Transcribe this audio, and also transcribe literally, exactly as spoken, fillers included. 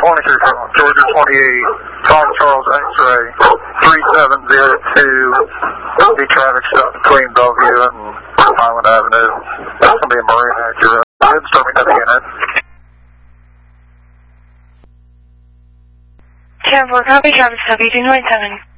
twenty-three from Georgia twenty-eight, Fox Charles X-ray, three seven zero two, the traffic stop between Bellevue and Highland Avenue. That's going to be a Marine Acura. Go ahead and start me at the unit. ten four, copy, traffic stop eighteen twenty-seven.